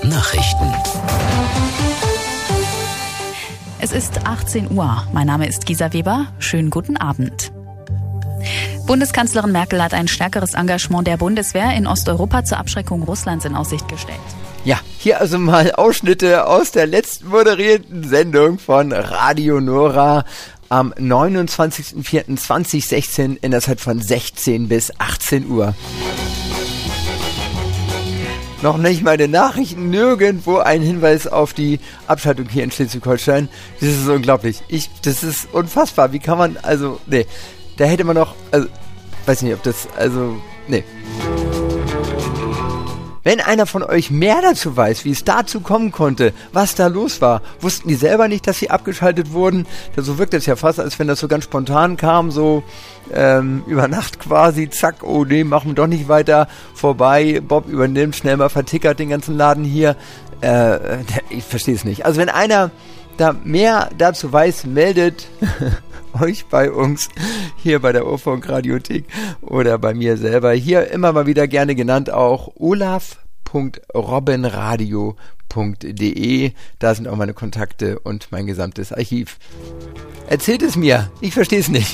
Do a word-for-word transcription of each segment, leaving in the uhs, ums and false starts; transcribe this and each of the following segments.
Nachrichten. Es ist achtzehn Uhr. Mein Name ist Gisa Weber. Schönen guten Abend. Bundeskanzlerin Merkel hat ein stärkeres Engagement der Bundeswehr in Osteuropa zur Abschreckung Russlands in Aussicht gestellt. Ja, hier also mal Ausschnitte aus der letzten moderierten Sendung von Radio Nora am neunundzwanzigsten vierten zweitausendsechzehn in der Zeit von sechzehn bis achtzehn Uhr. Noch nicht mal in den Nachrichten, nirgendwo ein Hinweis auf die Abschaltung hier in Schleswig-Holstein. Das ist unglaublich. Ich, das ist unfassbar. Wie kann man, also, nee. Da hätte man noch, also, weiß nicht, ob das, also, nee. Wenn einer von euch mehr dazu weiß, wie es dazu kommen konnte, was da los war, wussten die selber nicht, dass sie abgeschaltet wurden? So wirkt es ja fast, als wenn das so ganz spontan kam, so ähm, über Nacht quasi, zack, oh nee, machen wir doch nicht weiter, vorbei, Bob übernimmt, schnell mal vertickert den ganzen Laden hier. Äh, ich verstehe es nicht. Also wenn einer da mehr dazu weiß, meldet euch bei uns hier bei der Urfunk-Radiothek oder bei mir selber. Hier immer mal wieder gerne genannt auch olaf punkt robbenradio punkt de. Da sind auch meine Kontakte und mein gesamtes Archiv. Erzählt es mir, ich verstehe es nicht.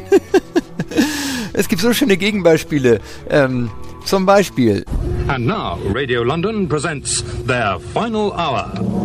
Es gibt so schöne Gegenbeispiele. Ähm, zum Beispiel. And now Radio London presents their final hour.